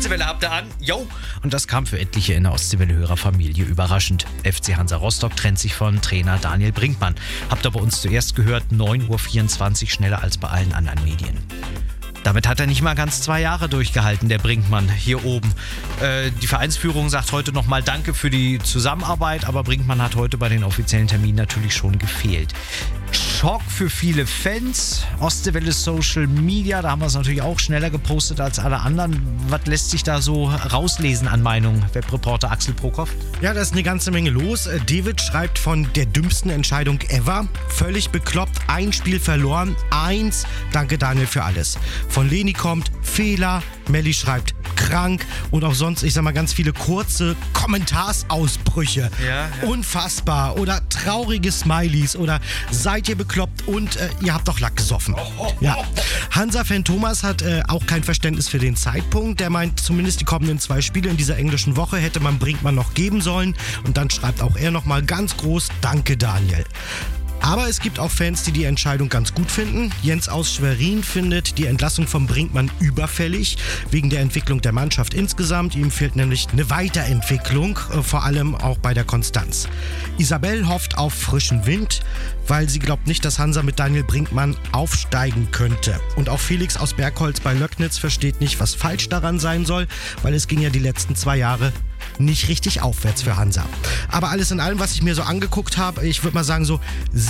Ostseewelle habt ihr an. Yo! Und das kam für etliche in der Ostseewelle-Hörerfamilie überraschend. FC Hansa Rostock trennt sich von Trainer Daniel Brinkmann. Habt ihr bei uns zuerst gehört, 9:24 Uhr, schneller als bei allen anderen Medien. Damit hat er nicht mal ganz 2 Jahre durchgehalten, der Brinkmann hier oben. Die Vereinsführung sagt heute nochmal Danke für die Zusammenarbeit, aber Brinkmann hat heute bei den offiziellen Terminen natürlich schon gefehlt. Schock für viele Fans. Ostseewelle Social Media, da haben wir es natürlich auch schneller gepostet als alle anderen. Was lässt sich da so rauslesen an Meinung? Webreporter Axel Prokop? Ja, da ist eine ganze Menge los. David schreibt von der dümmsten Entscheidung ever. Völlig bekloppt, ein Spiel verloren, 1. Danke Daniel für alles. Von Leni kommt Fehler. Melli schreibt krank und auch sonst, ich sag mal, ganz viele kurze Kommentarsausbrüche. Ja. Unfassbar oder traurige Smileys oder seid ihr bekloppt und ihr habt doch Lack gesoffen. Ja. Hansa-Fan Thomas hat auch kein Verständnis für den Zeitpunkt. Der meint, zumindest die kommenden 2 Spiele in dieser englischen Woche hätte man Brinkmann noch geben sollen. Und dann schreibt auch er nochmal ganz groß, danke Daniel. Aber es gibt auch Fans, die Entscheidung ganz gut finden. Jens aus Schwerin findet die Entlassung von Brinkmann überfällig, wegen der Entwicklung der Mannschaft insgesamt. Ihm fehlt nämlich eine Weiterentwicklung, vor allem auch bei der Konstanz. Isabel hofft auf frischen Wind, weil sie glaubt nicht, dass Hansa mit Daniel Brinkmann aufsteigen könnte. Und auch Felix aus Bergholz bei Löcknitz versteht nicht, was falsch daran sein soll, weil es ging ja die letzten 2 Jahre nicht richtig aufwärts für Hansa. Aber alles in allem, was ich mir so angeguckt habe, ich würde mal sagen so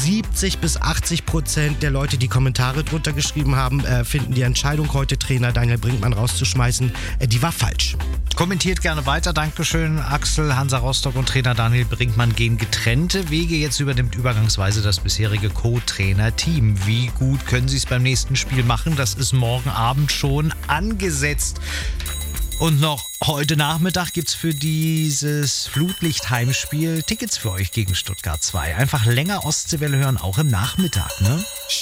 70-80% der Leute, die Kommentare drunter geschrieben haben, finden die Entscheidung, heute Trainer Daniel Brinkmann rauszuschmeißen, die war falsch. Kommentiert gerne weiter. Dankeschön, Axel. Hansa Rostock und Trainer Daniel Brinkmann gehen getrennte Wege. Jetzt übernimmt übergangsweise das bisherige Co-Trainer-Team. Wie gut können sie es beim nächsten Spiel machen? Das ist morgen Abend schon angesetzt. Und noch heute Nachmittag gibt es für dieses Flutlicht-Heimspiel Tickets für euch gegen Stuttgart 2. Einfach länger Ostseewelle hören, auch im Nachmittag, ne?